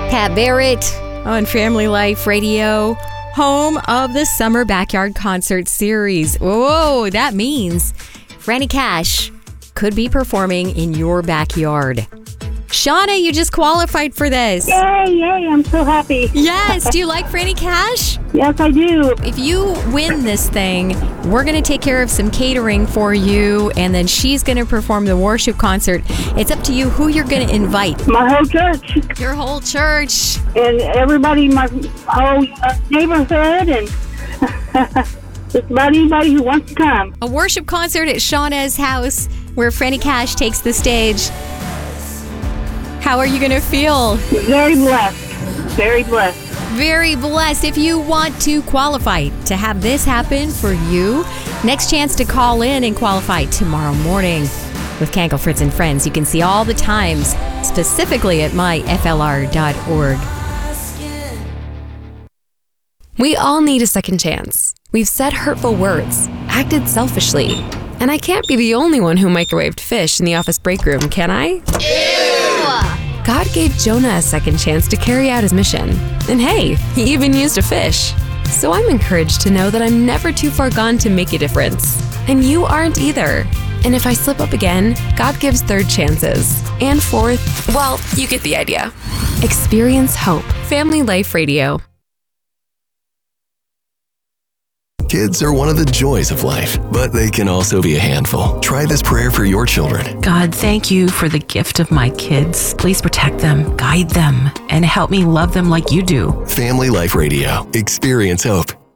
Pat Barrett on Family Life Radio, home of the Summer Backyard Concert Series. Whoa, that means Franny Cash could be performing in your backyard. Shauna, you just qualified for this. Yay, I'm so happy. Yes, do you like Franny Cash? Yes, I do. If you win this thing, we're going to take care of some catering for you, and then she's going to perform the worship concert. It's up to you who you're going to invite. My whole church. Your whole church. And everybody in my whole neighborhood, and just about anybody who wants to come. A worship concert at Shauna's house where Franny Cash takes the stage. How are you going to feel? Very blessed. Very blessed. Very blessed. If you want to qualify to have this happen for you, next chance to call in and qualify tomorrow morning with Kankel, Fritz, and Friends. You can see all the times, specifically at myflr.org. We all need a second chance. We've said hurtful words, acted selfishly, and I can't be the only one who microwaved fish in the office break room, can I? Ew! God gave Jonah a second chance to carry out his mission. And hey, he even used a fish. So I'm encouraged to know that I'm never too far gone to make a difference. And you aren't either. And if I slip up again, God gives third chances. And fourth, well, you get the idea. Experience hope. Family Life Radio. Kids are one of the joys of life, but they can also be a handful. Try this prayer for your children. God, thank you for the gift of my kids. Please protect them, guide them, and help me love them like you do. Family Life Radio. Experience hope.